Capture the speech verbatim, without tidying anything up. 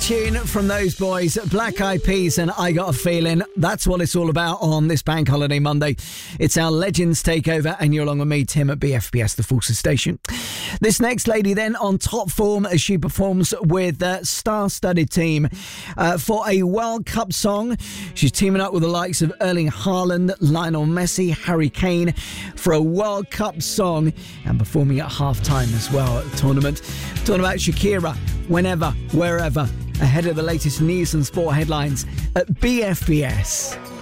Tune from those boys, Black Eyed Peas and I Got a Feeling. That's what it's all about on this Bank Holiday Monday. It's our Legends Takeover, and you're along with me, Tim, at B F B S, the Forces Station. This next lady then on top form as she performs with the star-studded team uh, for a World Cup song. She's teaming up with the likes of Erling Haaland, Lionel Messi, Harry Kane for a World Cup song, and performing at half-time as well at the tournament. Talking about Shakira, whenever, wherever, ahead of the latest news and sport headlines at B F B S.